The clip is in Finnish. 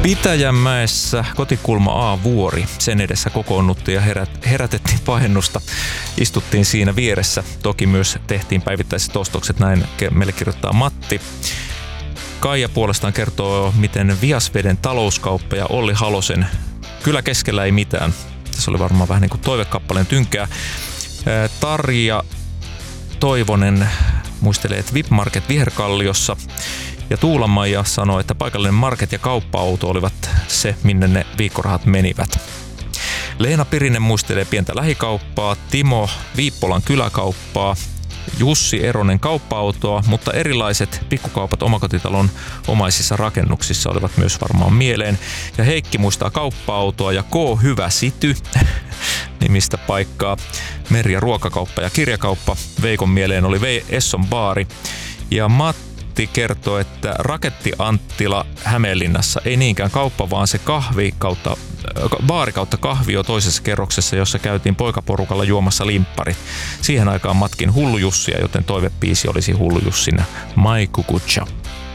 Pitäjänmäessä kotikulma A-vuori. Sen edessä kokoonnuttiin ja herätettiin pahennusta. Istuttiin siinä vieressä. Toki myös tehtiin päivittäiset ostokset, näin meille kirjoittaa Matti. Kaija puolestaan kertoo, miten Viasveden talouskauppa ja Olli Halosen Kyllä keskellä ei mitään. Tässä oli varmaan vähän niin kuin toivekappaleen tynkää. Tarja Toivonen muistelee, että VIP Market Viherkalliossa. Ja Tuula-Maija sanoi, että paikallinen market ja kauppa-auto olivat se, minne ne viikkorahat menivät. Leena Pirinen muistelee pientä lähikauppaa, Timo Viippolan kyläkauppaa, Jussi Eronen kauppa-autoa, mutta erilaiset pikkukaupat omakotitalon omaisissa rakennuksissa olivat myös varmaan mieleen. Ja Heikki muistaa kauppa-autoa ja K. Hyvä Sity nimistä paikkaa, meri- ja ruokakauppa ja kirjakauppa. Veikon mieleen oli Esson baari ja Matti kertoo, että Raketti Anttila Hämeenlinnassa ei niinkään kauppa, vaan se baari kautta kahvio toisessa kerroksessa, jossa käytiin poikaporukalla juomassa limpparit. Siihen aikaan matkin Hullu Jussia, joten toivepiisi olisi Hullu Jussin My Kukucha.